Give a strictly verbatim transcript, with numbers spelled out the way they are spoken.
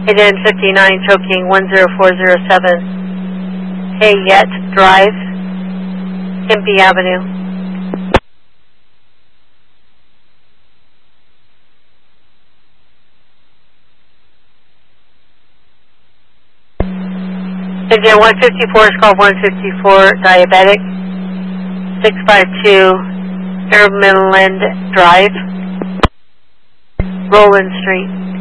Again, fifty-nine choking one zero four zero seven. Hayette Drive, Impey Avenue. Again, one fifty-four is called one fifty-four diabetic. six five two Airmidland Drive, Roland Street.